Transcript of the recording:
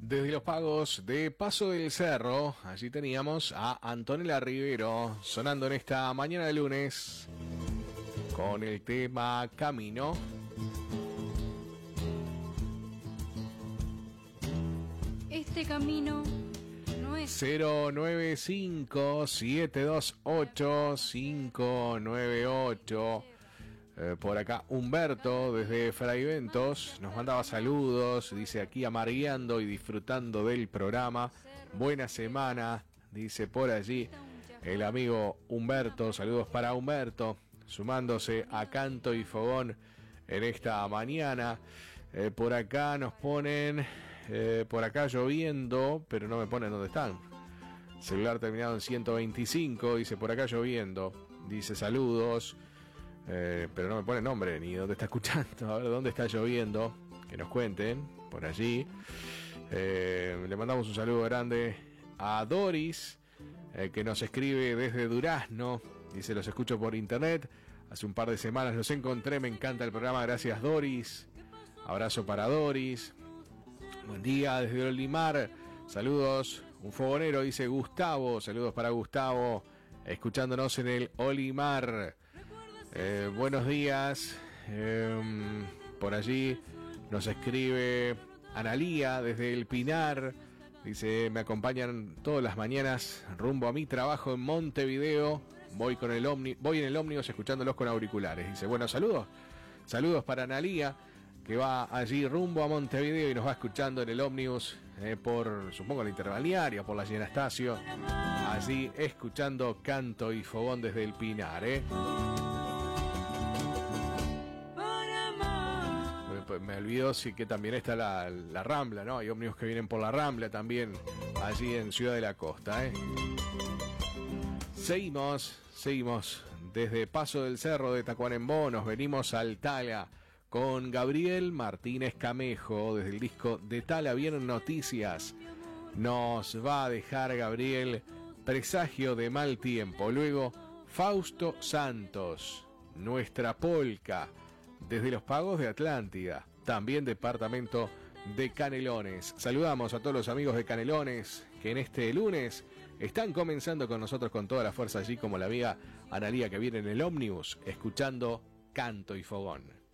Desde los pagos de Paso del Cerro, allí teníamos a Antonella Rivero sonando en esta mañana de lunes con el tema Camino. Este camino no es 095-728-598. Por acá Humberto desde Fraiventos nos mandaba saludos, dice aquí amargueando y disfrutando del programa. Buena semana, dice por allí el amigo Humberto. Saludos para Humberto, sumándose a Canto y Fogón en esta mañana. Por acá nos ponen, por acá lloviendo, pero no me ponen dónde están. Celular terminado en 125, dice por acá lloviendo, dice saludos. Pero no me pone nombre ni dónde está escuchando. A ver dónde está lloviendo, que nos cuenten por allí. Le mandamos un saludo grande a Doris, que nos escribe desde Durazno. Dice: los escucho por internet, hace un par de semanas los encontré, me encanta el programa, gracias Doris. Abrazo para Doris. Buen día desde Olimar, saludos. Un fogonero, dice Gustavo, saludos para Gustavo, escuchándonos en el Olimar. Buenos días. Por allí nos escribe Analía desde el Pinar. Dice: me acompañan todas las mañanas rumbo a mi trabajo en Montevideo. Voy en el ómnibus escuchándolos con auriculares. Dice: bueno, saludos para Analía, que va allí rumbo a Montevideo y nos va escuchando en el ómnibus por, supongo, la Interbalnearia, por la Gianastasio. Allí escuchando Canto y Fogón desde el Pinar, Me olvidó sí que también está la Rambla, ¿no? Hay ómnibus que vienen por la Rambla también, allí en Ciudad de la Costa, Seguimos desde Paso del Cerro de Tacuarembó, nos venimos al Tala con Gabriel Martínez Camejo, desde el disco De Tala Vienen Noticias. Nos va a dejar Gabriel Presagio de Mal Tiempo, luego Fausto Santos, Nuestra Polca, desde los pagos de Atlántida, también departamento de Canelones. Saludamos a todos los amigos de Canelones que en este lunes están comenzando con nosotros con toda la fuerza allí, como la amiga Analía que viene en el ómnibus escuchando Canto y Fogón.